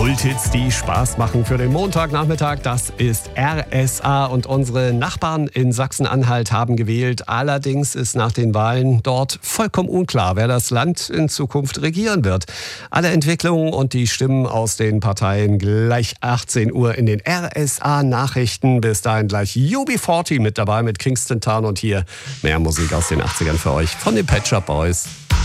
Kulthits, die Spaß machen für den Montagnachmittag. Das ist RSA und unsere Nachbarn in Sachsen-Anhalt haben gewählt. Allerdings ist nach den Wahlen dort vollkommen unklar, wer das Land in Zukunft regieren wird. Alle Entwicklungen und die Stimmen aus den Parteien gleich 18 Uhr in den RSA-Nachrichten. Bis dahin gleich UB40 mit dabei mit Kingston Town und hier mehr Musik aus den 80ern für euch von den Pet Shop Boys.